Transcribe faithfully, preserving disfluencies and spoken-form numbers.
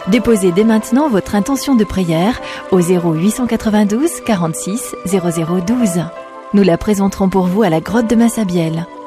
Déposez dès maintenant votre intention de prière au zéro huit cent quatre-vingt-douze quarante-six zéro zéro douze. Nous la présenterons pour vous à la grotte de Massabielle.